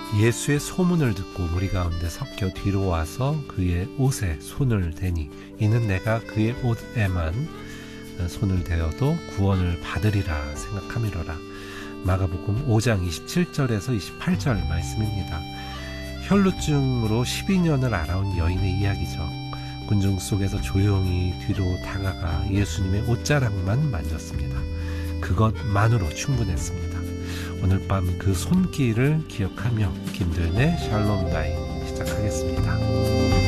예수의 소문을 듣고 무리 가운데 섞여 뒤로 와서 그의 옷에 손을 대니 이는 내가 그의 옷에만 손을 대어도 구원을 받으리라 생각함이로라. 마가복음 5장 27절에서 28절 말씀입니다. 혈루증으로 12년을 앓아온 여인의 이야기죠. 군중 속에서 조용히 뒤로 다가가 예수님의 옷자락만 만졌습니다. 그것만으로 충분했습니다. 오늘 밤 그 손길을 기억하며 김도연의 샬롬 나잇 시작하겠습니다.